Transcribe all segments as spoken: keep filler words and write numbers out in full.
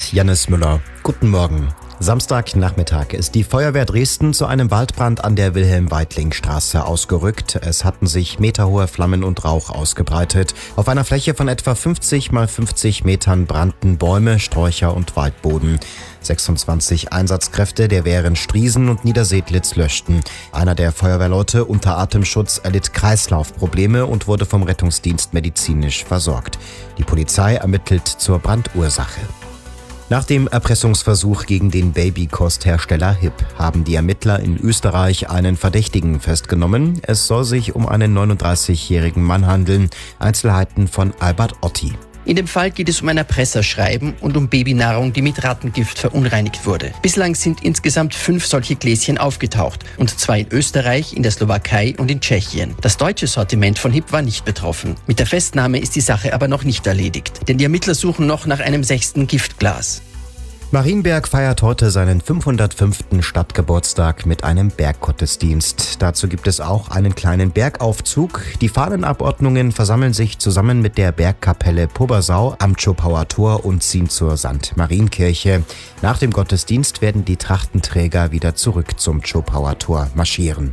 mit Jannis Müller. Guten Morgen. Samstagnachmittag ist die Feuerwehr Dresden zu einem Waldbrand an der Wilhelm-Weidling-Straße ausgerückt. Es hatten sich meterhohe Flammen und Rauch ausgebreitet. Auf einer Fläche von etwa fünfzig mal fünfzig Metern brannten Bäume, Sträucher und Waldboden. sechsundzwanzig Einsatzkräfte der Wehren Striesen und Niedersedlitz löschten. Einer der Feuerwehrleute unter Atemschutz erlitt Kreislaufprobleme und wurde vom Rettungsdienst medizinisch versorgt. Die Polizei ermittelt zur Brandursache. Nach dem Erpressungsversuch gegen den Babykosthersteller Hip haben die Ermittler in Österreich einen Verdächtigen festgenommen. Es soll sich um einen neununddreißigjährigen Mann handeln. Einzelheiten von Albert Otti. In dem Fall geht es um ein Erpresserschreiben und um Babynahrung, die mit Rattengift verunreinigt wurde. Bislang sind insgesamt fünf solche Gläschen aufgetaucht, und zwar in Österreich, in der Slowakei und in Tschechien. Das deutsche Sortiment von Hip war nicht betroffen. Mit der Festnahme ist die Sache aber noch nicht erledigt, denn die Ermittler suchen noch nach einem sechsten Giftglas. Marienberg feiert heute seinen fünfhundertfünften Stadtgeburtstag mit einem Berggottesdienst. Dazu gibt es auch einen kleinen Bergaufzug. Die Fahnenabordnungen versammeln sich zusammen mit der Bergkapelle Pobersau am Zschopauer Tor und ziehen zur Sankt Marienkirche. Nach dem Gottesdienst werden die Trachtenträger wieder zurück zum Zschopauer Tor marschieren.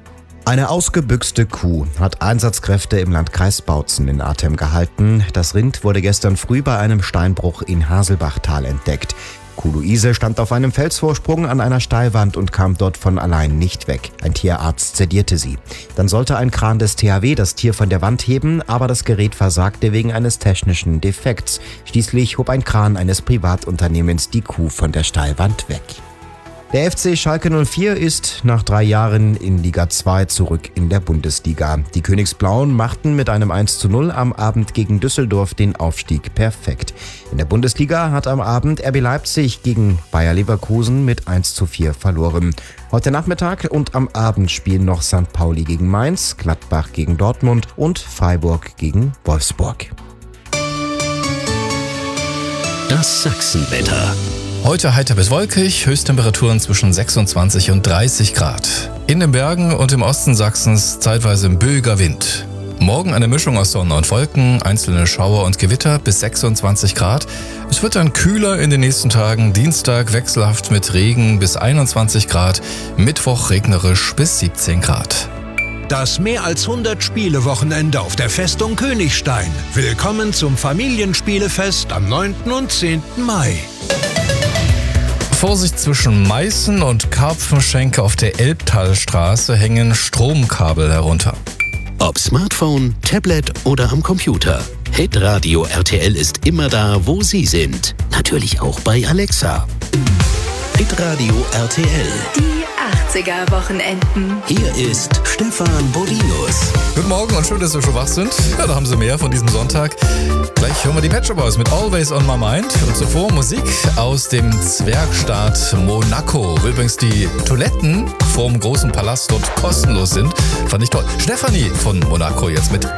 Eine ausgebüchste Kuh hat Einsatzkräfte im Landkreis Bautzen in Atem gehalten. Das Rind wurde gestern früh bei einem Steinbruch in Haselbachtal entdeckt. Kuh Luise stand auf einem Felsvorsprung an einer Steilwand und kam dort von allein nicht weg. Ein Tierarzt sedierte sie. Dann sollte ein Kran des T H W das Tier von der Wand heben, aber das Gerät versagte wegen eines technischen Defekts. Schließlich hob ein Kran eines Privatunternehmens die Kuh von der Steilwand weg. Der F C Schalke null vier ist nach drei Jahren in Liga zwei zurück in der Bundesliga. Die Königsblauen machten mit einem eins zu null am Abend gegen Düsseldorf den Aufstieg perfekt. In der Bundesliga hat am Abend R B Leipzig gegen Bayer Leverkusen mit eins zu vier verloren. Heute Nachmittag und am Abend spielen noch Sankt Pauli gegen Mainz, Gladbach gegen Dortmund und Freiburg gegen Wolfsburg. Das Sachsenwetter. Heute heiter bis wolkig, Höchsttemperaturen zwischen sechsundzwanzig und dreißig Grad. In den Bergen und im Osten Sachsens zeitweise böiger Wind. Morgen eine Mischung aus Sonne und Wolken, einzelne Schauer und Gewitter bis sechsundzwanzig Grad. Es wird dann kühler in den nächsten Tagen, Dienstag wechselhaft mit Regen bis einundzwanzig Grad, Mittwoch regnerisch bis siebzehn Grad. Das mehr als hundert Spiele-Wochenende auf der Festung Königstein. Willkommen zum Familienspielefest am neunten und zehnten Mai. Vorsicht, zwischen Meißen und Karpfenschenke auf der Elbtalstraße hängen Stromkabel herunter. Ob Smartphone, Tablet oder am Computer. Hitradio R T L ist immer da, wo Sie sind. Natürlich auch bei Alexa. Hitradio R T L. Die achtziger-Wochenenden. Hier ist Stefan Bolinus. Guten Morgen und schön, dass Sie schon wach sind. Ja, da haben Sie mehr von diesem Sonntag. Gleich hören wir die Pet Shop Boys mit Always on My Mind. Und zuvor Musik aus dem Zwergstaat Monaco. Wo übrigens die Toiletten vorm großen Palast dort kostenlos sind. Fand ich toll. Stefanie von Monaco jetzt mit